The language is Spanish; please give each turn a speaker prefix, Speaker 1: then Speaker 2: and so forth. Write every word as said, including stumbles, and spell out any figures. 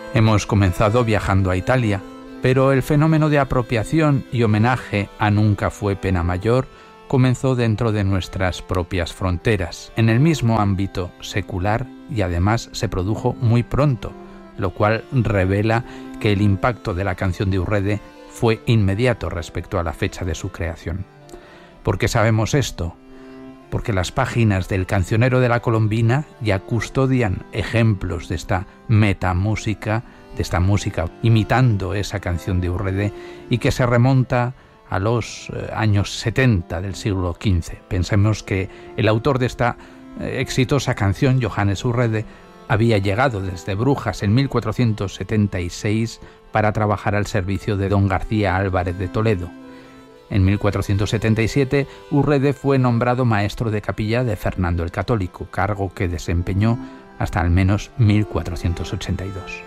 Speaker 1: Hemos comenzado viajando a Italia, pero el fenómeno de apropiación y homenaje a Nunca fue pena mayor comenzó dentro de nuestras propias fronteras, en el mismo ámbito secular, y además se produjo muy pronto, lo cual revela que el impacto de la canción de Urrede fue inmediato respecto a la fecha de su creación. ¿Por qué sabemos esto? Porque las páginas del Cancionero de la Colombina ya custodian ejemplos de esta metamúsica, de esta música imitando esa canción de Urrede, y que se remonta a los eh, años setenta del siglo quince. Pensemos que el autor de esta eh, exitosa canción, Johannes Urrede, había llegado desde Brujas en mil cuatrocientos setenta y seis para trabajar al servicio de don García Álvarez de Toledo. En mil cuatrocientos setenta y siete, Urrede fue nombrado maestro de capilla de Fernando el Católico, cargo que desempeñó hasta al menos mil cuatrocientos ochenta y dos.